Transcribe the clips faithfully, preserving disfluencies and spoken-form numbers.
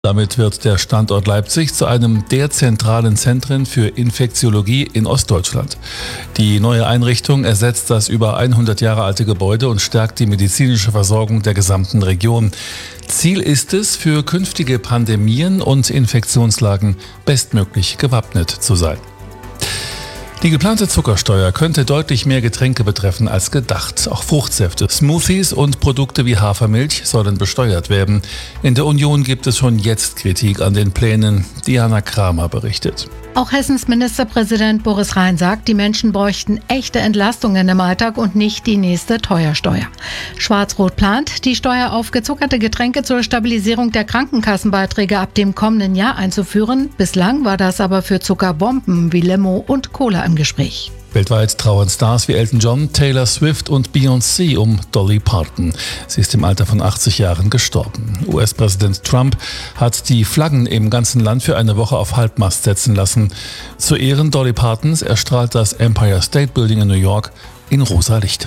Damit wird der Standort Leipzig zu einem der zentralen Zentren für Infektiologie in Ostdeutschland. Die neue Einrichtung ersetzt das über hundert Jahre alte Gebäude und stärkt die medizinische Versorgung der gesamten Region. Ziel ist es, für künftige Pandemien und Infektionslagen bestmöglich gewappnet zu sein. Die geplante Zuckersteuer könnte deutlich mehr Getränke betreffen als gedacht. Auch Fruchtsäfte, Smoothies und Produkte wie Hafermilch sollen besteuert werden. In der Union gibt es schon jetzt Kritik an den Plänen. Diana Kramer berichtet. Auch Hessens Ministerpräsident Boris Rhein sagt, die Menschen bräuchten echte Entlastungen im Alltag und nicht die nächste Teuersteuer. Schwarz-Rot plant, die Steuer auf gezuckerte Getränke zur Stabilisierung der Krankenkassenbeiträge ab dem kommenden Jahr einzuführen. Bislang war das aber für Zuckerbomben wie Limo und Cola im Gespräch. Weltweit trauern Stars wie Elton John, Taylor Swift und Beyoncé um Dolly Parton. Sie ist im Alter von achtzig Jahren gestorben. U S-Präsident Trump hat die Flaggen im ganzen Land für eine Woche auf Halbmast setzen lassen. Zu Ehren Dolly Partons erstrahlt das Empire State Building in New York in rosa Licht.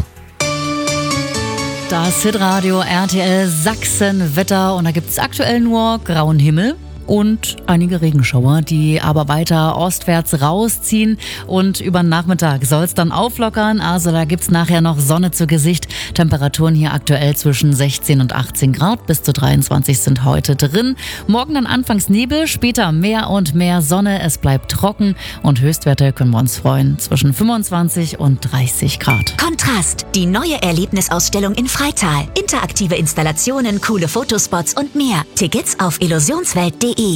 Das Hitradio R T L Sachsen Wetter, und da gibt es aktuell nur grauen Himmel und einige Regenschauer, die aber weiter ostwärts rausziehen, und über den Nachmittag soll es dann auflockern. Also da gibt's nachher noch Sonne zu Gesicht. Temperaturen hier aktuell zwischen sechzehn und achtzehn Grad, bis zu dreiundzwanzig sind heute drin. Morgen dann anfangs Nebel, später mehr und mehr Sonne. Es bleibt trocken und Höchstwerte können wir uns freuen zwischen fünfundzwanzig und dreißig Grad. Kontrast, die neue Erlebnisausstellung in Freital. Interaktive Installationen, coole Fotospots und mehr. Tickets auf illusionswelt punkt de.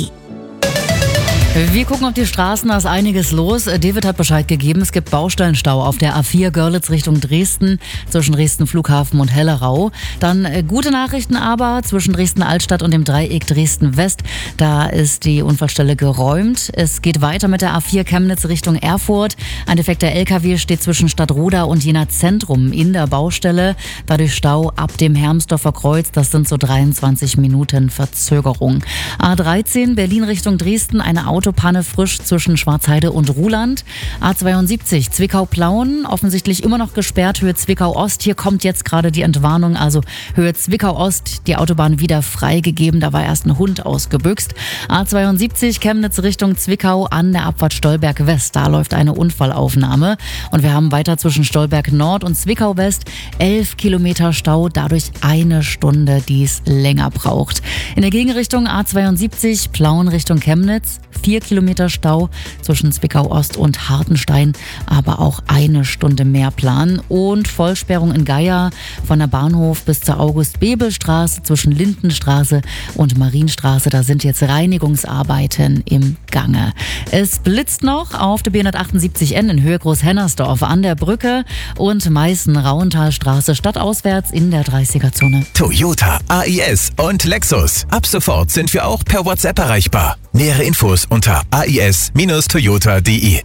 Wir gucken auf die Straßen, da ist einiges los. David hat Bescheid gegeben, es gibt Baustellenstau auf der A vier Görlitz Richtung Dresden, zwischen Dresden Flughafen und Hellerau. Dann äh, gute Nachrichten aber, zwischen Dresden Altstadt und dem Dreieck Dresden West, da ist die Unfallstelle geräumt. Es geht weiter mit der A vier Chemnitz Richtung Erfurt. Ein defekter L K W steht zwischen Stadtroda und Jena Zentrum in der Baustelle. Dadurch Stau ab dem Hermsdorfer Kreuz, das sind so dreiundzwanzig Minuten Verzögerung. A dreizehn Berlin Richtung Dresden, eine Autopanne frisch zwischen Schwarzheide und Ruhland. A zweiundsiebzig Zwickau-Plauen, offensichtlich immer noch gesperrt, Höhe Zwickau-Ost. Hier kommt jetzt gerade die Entwarnung, also Höhe Zwickau-Ost, die Autobahn wieder freigegeben. Da war erst ein Hund ausgebüxt. A zweiundsiebzig Chemnitz Richtung Zwickau an der Abfahrt Stolberg West. Da läuft eine Unfallaufnahme. Und wir haben weiter zwischen Stolberg Nord und Zwickau West elf Kilometer Stau, dadurch eine Stunde, die es länger braucht. In der Gegenrichtung A zweiundsiebzig Plauen Richtung Chemnitz, vier Kilometer Stau zwischen Zwickau Ost und Hartenstein, aber auch eine Stunde mehr Plan. Und Vollsperrung in Geier von der Bahnhof bis zur August-Bebel-Straße zwischen Lindenstraße und Marienstraße. Da sind jetzt Reinigungsarbeiten im Gange. Es blitzt noch auf der B hundertachtundsiebzig N in Höhe Großhennersdorf an der Brücke und Meißen-Rauentalstraße stadtauswärts in der dreißiger-Zone. Toyota, A I S und Lexus. Ab sofort sind wir auch per WhatsApp erreichbar. Nähere Infos unter a i s Bindestrich toyota punkt de.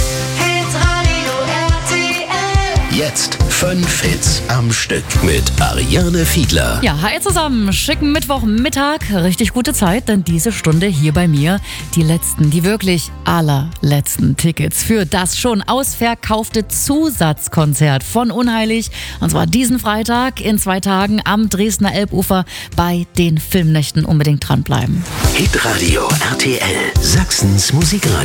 Jetzt fünf Hits am Stück mit Ariane Fiedler. Ja, hi zusammen. Schicken Mittwochmittag. Richtig gute Zeit, denn diese Stunde hier bei mir die letzten, die wirklich allerletzten Tickets für das schon ausverkaufte Zusatzkonzert von Unheilig. Und zwar diesen Freitag in zwei Tagen am Dresdner Elbufer bei den Filmnächten. Unbedingt dranbleiben. Hitradio R T L, Sachsens Musikradio.